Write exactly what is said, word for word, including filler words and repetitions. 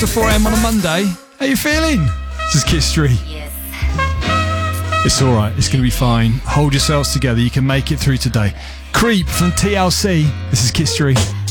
after four a.m. on a Monday. How you feeling? This is Kit Street. It's alright, it's going to be fine. Hold yourselves together, you can make it through today. Creep from T L C. This is Kit Street.